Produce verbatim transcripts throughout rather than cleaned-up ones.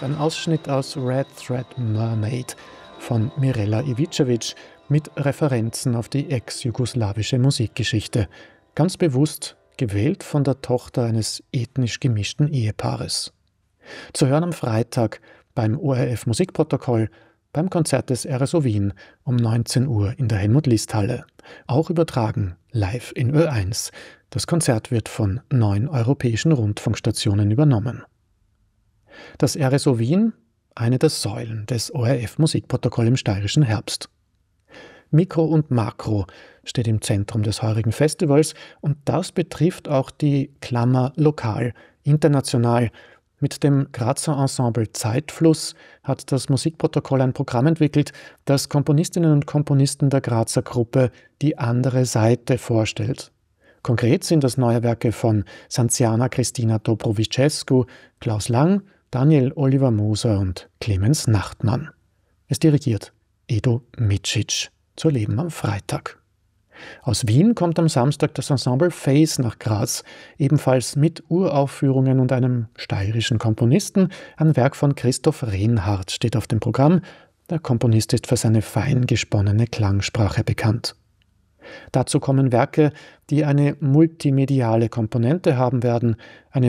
ein Ausschnitt aus Red Thread Mermaid von Mirela Ivicevic mit Referenzen auf die ex-jugoslawische Musikgeschichte, ganz bewusst gewählt von der Tochter eines ethnisch gemischten Ehepaares. Zu hören am Freitag beim O R F Musikprotokoll beim Konzert des R S O Wien um neunzehn Uhr in der Helmut-List-Halle. Auch übertragen live in Ö eins. Das Konzert wird von neun europäischen Rundfunkstationen übernommen. Das R S O Wien, eine der Säulen des O R F Musikprotokoll im steirischen Herbst. Mikro und Makro steht im Zentrum des heurigen Festivals und das betrifft auch die Klammer lokal, international. Mit dem Grazer Ensemble Zeitfluss hat das Musikprotokoll ein Programm entwickelt, das Komponistinnen und Komponisten der Grazer Gruppe Die andere Seite vorstellt. Konkret sind das neue Werke von Sanziana Cristina Dobrowicescu, Klaus Lang, Daniel Oliver Moser und Clemens Nachtmann. Es dirigiert Edo Micic, zu erleben am Freitag. Aus Wien kommt am Samstag das Ensemble Face nach Graz, ebenfalls mit Uraufführungen und einem steirischen Komponisten. Ein Werk von Christoph Reinhardt steht auf dem Programm. Der Komponist ist für seine fein gesponnene Klangsprache bekannt. Dazu kommen Werke, die eine multimediale Komponente haben werden. Eine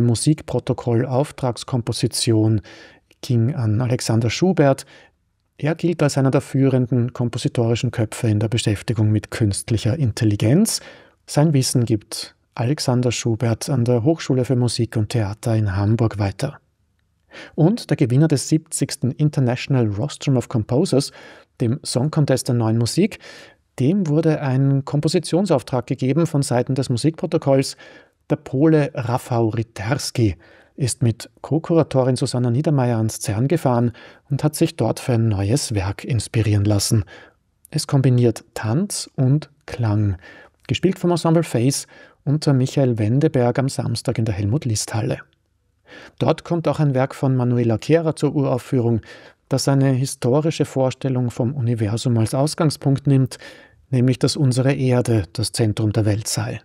Musikprotokoll-Auftragskomposition ging an Alexander Schubert. Er gilt als einer der führenden kompositorischen Köpfe in der Beschäftigung mit künstlicher Intelligenz. Sein Wissen gibt Alexander Schubert an der Hochschule für Musik und Theater in Hamburg weiter. Und der Gewinner des siebzigsten International Rostrum of Composers, dem Song Contest der Neuen Musik, dem wurde ein Kompositionsauftrag gegeben von Seiten des Musikprotokolls. Der Pole Rafał Rytarski ist mit Co-Kuratorin Susanna Niedermeyer ans CERN gefahren und hat sich dort für ein neues Werk inspirieren lassen. Es kombiniert Tanz und Klang, gespielt vom Ensemble Face unter Michael Wendeberg am Samstag in der Helmut-List-Halle. Dort kommt auch ein Werk von Manuela Kehrer zur Uraufführung, das eine historische Vorstellung vom Universum als Ausgangspunkt nimmt, nämlich dass unsere Erde das Zentrum der Welt sei.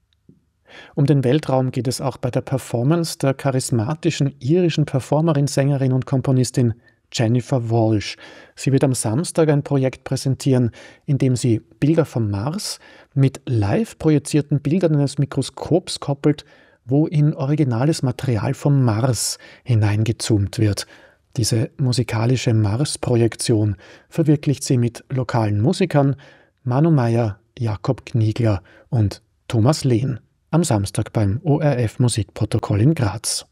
Um den Weltraum geht es auch bei der Performance der charismatischen irischen Performerin, Sängerin und Komponistin Jennifer Walsh. Sie wird am Samstag ein Projekt präsentieren, in dem sie Bilder vom Mars mit live projizierten Bildern eines Mikroskops koppelt, wo in originales Material vom Mars hineingezoomt wird. Diese musikalische Mars-Projektion verwirklicht sie mit lokalen Musikern Manu Meyer, Jakob Kniegler und Thomas Lehn am Samstag beim O R F Musikprotokoll in Graz.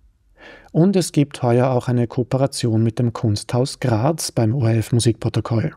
Und es gibt heuer auch eine Kooperation mit dem Kunsthaus Graz beim O R F Musikprotokoll.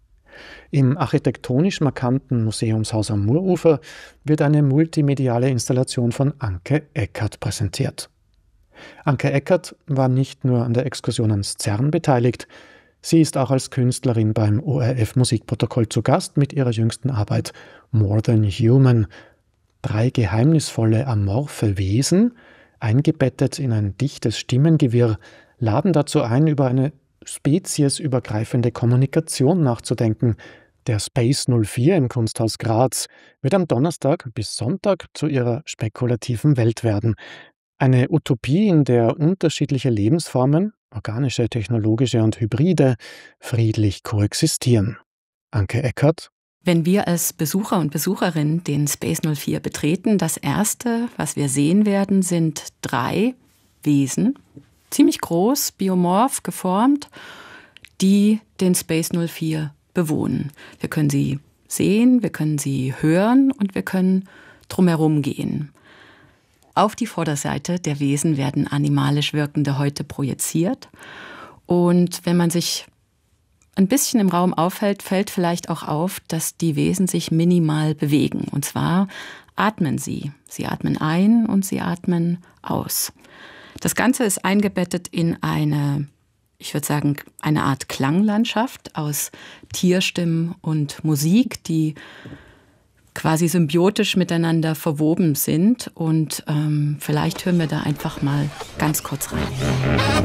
Im architektonisch markanten Museumshaus am Murufer wird eine multimediale Installation von Anke Eckert präsentiert. Anke Eckert war nicht nur an der Exkursion ans CERN beteiligt, sie ist auch als Künstlerin beim O R F Musikprotokoll zu Gast mit ihrer jüngsten Arbeit More Than Human. Drei geheimnisvolle, amorphe Wesen, eingebettet in ein dichtes Stimmengewirr, laden dazu ein, über eine speziesübergreifende Kommunikation nachzudenken. Der Space null vier im Kunsthaus Graz wird am Donnerstag bis Sonntag zu ihrer spekulativen Welt werden. Eine Utopie, in der unterschiedliche Lebensformen, organische, technologische und hybride, friedlich koexistieren. Anke Eckert. Wenn wir als Besucher und Besucherin den Space null vier betreten, das Erste, was wir sehen werden, sind drei Wesen, ziemlich groß, biomorph geformt, die den Space null vier bewohnen. Wir können sie sehen, wir können sie hören und wir können drumherum gehen. Auf die Vorderseite der Wesen werden animalisch wirkende Häute projiziert. Und wenn man sich ein bisschen im Raum aufhält, fällt vielleicht auch auf, dass die Wesen sich minimal bewegen. Und zwar atmen sie. Sie atmen ein und sie atmen aus. Das Ganze ist eingebettet in eine, ich würde sagen, eine Art Klanglandschaft aus Tierstimmen und Musik, die quasi symbiotisch miteinander verwoben sind. Und ähm, vielleicht hören wir da einfach mal ganz kurz rein.